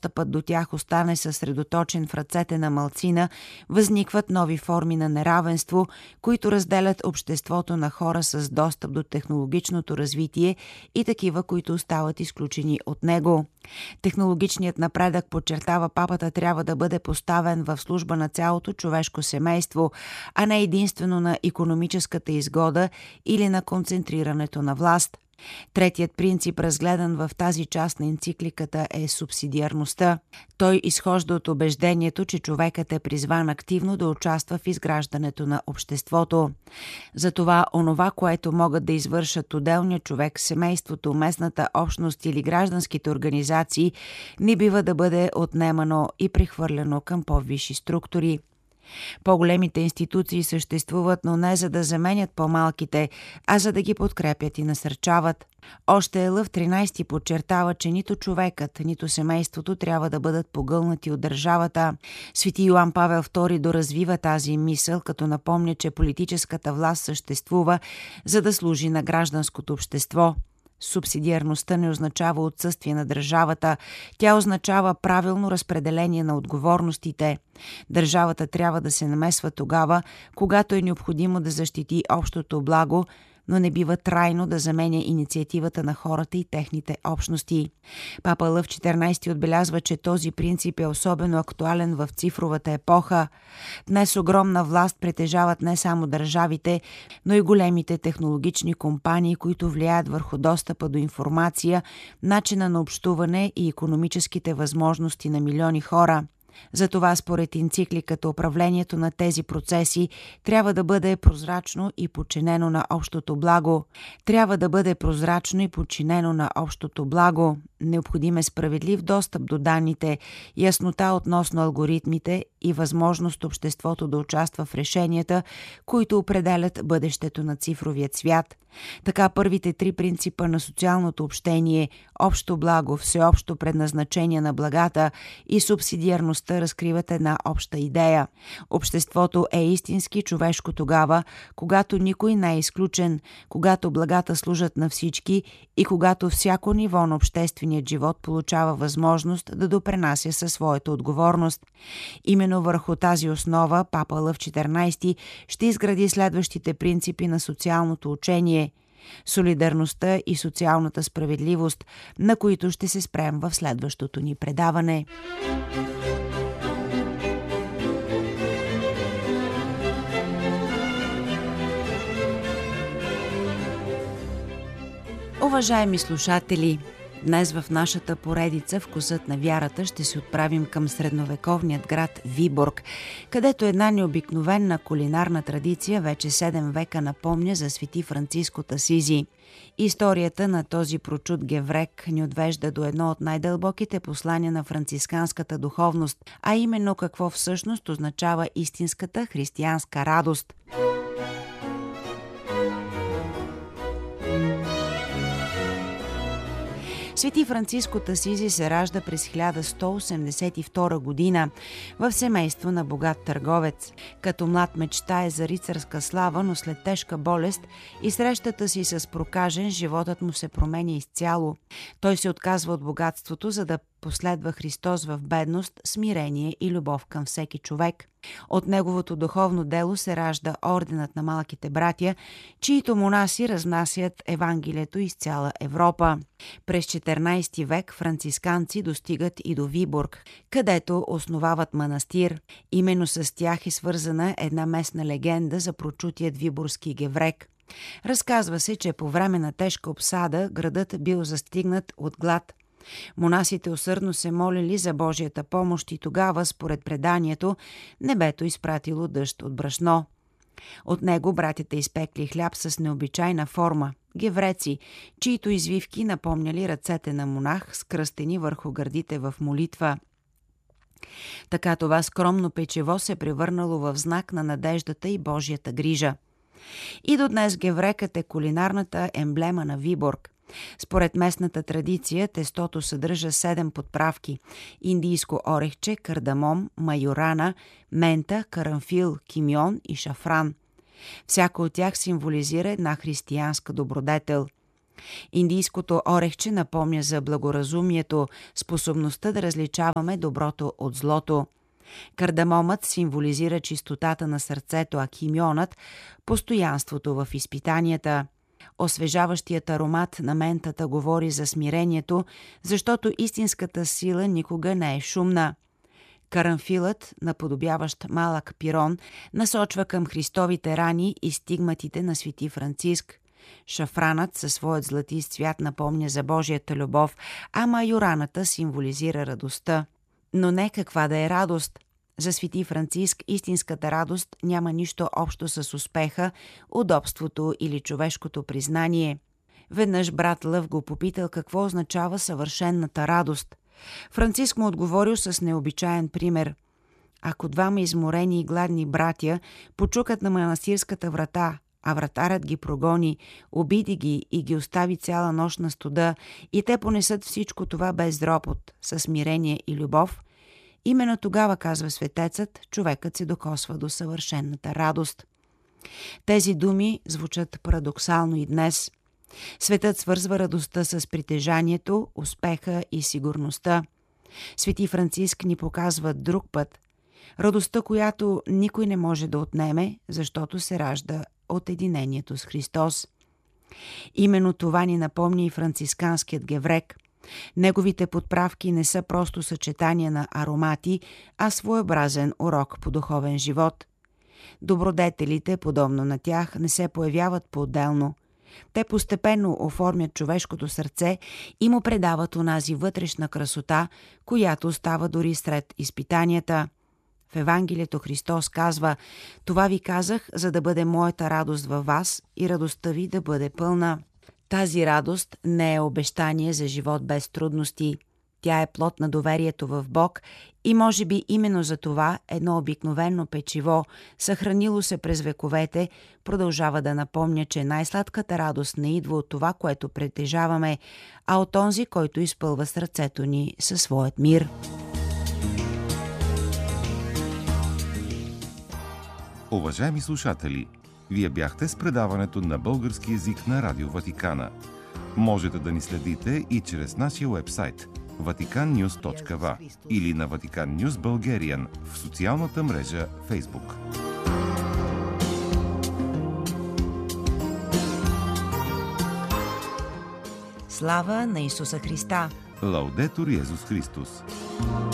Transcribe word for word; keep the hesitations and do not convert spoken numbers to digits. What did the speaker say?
достъпът до тях остане съсредоточен в ръцете на малцина, възникват нови форми на неравенство, които разделят обществото на хора с достъп до технологичното развитие и такива, които остават изключени от него. Технологичният напредък, подчертава папата, трябва да бъде поставен в служба на цялото човешко семейство, а не единствено на икономическата изгода или на концентрирането на власт. Третият принцип, разгледан в тази част на енцикликата, е субсидиарността. Той изхожда от убеждението, че човекът е призван активно да участва в изграждането на обществото. Затова онова, което могат да извършат отделният човек, семейството, местната общност или гражданските организации, не бива да бъде отнемано и прехвърлено към по-висши структури. По-големите институции съществуват, но не за да заменят по-малките, а за да ги подкрепят и насърчават. Още Лъв тринайсети подчертава, че нито човекът, нито семейството трябва да бъдат погълнати от държавата. Свети Йоан Павел втори доразвива тази мисъл, като напомня, че политическата власт съществува, за да служи на гражданското общество. Субсидиарността не означава отсъствие на държавата, тя означава правилно разпределение на отговорностите. Държавата трябва да се намесва тогава, когато е необходимо да защити общото благо, но не бива трайно да заменя инициативата на хората и техните общности. Папа Лъв четиринайсети отбелязва, че този принцип е особено актуален в цифровата епоха. Днес огромна власт притежават не само държавите, но и големите технологични компании, които влияят върху достъпа до информация, начина на общуване и икономическите възможности на милиони хора. Затова, според енцикликата, управлението на тези процеси трябва да бъде прозрачно и подчинено на общото благо. Трябва да бъде прозрачно и подчинено на общото благо. Необходим е справедлив достъп до данните, яснота относно алгоритмите и възможност обществото да участва в решенията, които определят бъдещето на цифровия свят. Така първите три принципа на социалното общение – общо благо, всеобщо предназначение на благата и субсидиарността разкриват една обща идея. Обществото е истински човешко тогава, когато никой не е изключен, когато благата служат на всички и когато всяко ниво на общественият живот получава възможност да допренася със своята отговорност. Именно върху тази основа папа Лъв четиринайсети ще изгради следващите принципи на социалното учение – солидарността и социалната справедливост, на които ще се спрем в следващото ни предаване. Уважаеми слушатели, днес в нашата поредица "Вкусът на вярата" ще се отправим към средновековният град Виборг, където една необикновена кулинарна традиция вече седем века напомня за свети Франциск от Асизи. Историята на този прочут геврек ни отвежда до едно от най-дълбоките послания на францисканската духовност, а именно какво всъщност означава истинската християнска радост. Свети Франциск от Асизи се ражда през хиляда сто осемдесет и втора година в семейство на богат търговец. Като млад мечтае за рицарска слава, но след тежка болест и срещата си с прокажен, животът му се променя изцяло. Той се отказва от богатството, за да последва Христос в бедност, смирение и любов към всеки човек. От неговото духовно дело се ражда орденът на малките братя, чието монаси разнасят Евангелието из цяла Европа. През четиринайсети век францисканци достигат и до Виборг, където основават манастир. Именно с тях е свързана една местна легенда за прочутият виборгски геврек. Разказва се, че по време на тежка обсада градът бил застигнат от глад. Монасите усърдно се молили за Божията помощ и тогава, според преданието, небето изпратило дъжд от брашно. От него братята изпекли хляб с необичайна форма – гевреци, чието извивки напомняли ръцете на монах, скръстени върху гърдите в молитва. Така това скромно печево се превърнало в знак на надеждата и Божията грижа. И до днес геврекът е кулинарната емблема на Виборг. Според местната традиция, тестото съдържа седем подправки – индийско орехче, кардамом, майорана, мента, карамфил, кимьон и шафран. Всяко от тях символизира една християнска добродетел. Индийското орехче напомня за благоразумието, способността да различаваме доброто от злото. Кардамомът символизира чистотата на сърцето, а кимионът – постоянството в изпитанията. Освежаващият аромат на ментата говори за смирението, защото истинската сила никога не е шумна. Карамфилът, наподобяващ малък пирон, насочва към Христовите рани и стигматите на свети Франциск. Шафранът със своят златист цвят напомня за Божията любов, а майораната символизира радостта. Но не каква да е радост. За свети Франциск истинската радост няма нищо общо с успеха, удобството или човешкото признание. Веднъж брат Лъв го попитал какво означава съвършенната радост. Франциск му отговорил с необичаен пример. Ако двама изморени и гладни братя почукат на манастирската врата, а вратарят ги прогони, обиди ги и ги остави цяла нощ на студа, и те понесат всичко това без ропот, със смирение и любов, именно тогава, казва светецът, човекът се докосва до съвършенната радост. Тези думи звучат парадоксално и днес. Светът свързва радостта с притежанието, успеха и сигурността. Свети Франциск ни показва друг път. Радостта, която никой не може да отнеме, защото се ражда от единението с Христос. Именно това ни напомня и францисканският геврек. Неговите подправки не са просто съчетания на аромати, а своеобразен урок по духовен живот. Добродетелите, подобно на тях, не се появяват по-отделно. Те постепенно оформят човешкото сърце и му предават онази вътрешна красота, която остава дори сред изпитанията. В Евангелието Христос казва: „Това ви казах, за да бъде моята радост във вас и радостта ви да бъде пълна“. Тази радост не е обещание за живот без трудности. Тя е плод на доверието в Бог и може би именно за това едно обикновено печиво, съхранило се през вековете, продължава да напомня, че най-сладката радост не идва от това, което притежаваме, а от онзи, който изпълва сърцето ни със своят мир. Уважаеми слушатели, вие бяхте с предаването на български език на Радио Ватикана. Можете да ни следите и чрез нашия уебсайт ватикан нюз точка ви или на Vatican News Bulgarian в социалната мрежа Facebook. Слава на Исуса Христа! Лаудетур Йезус Христос!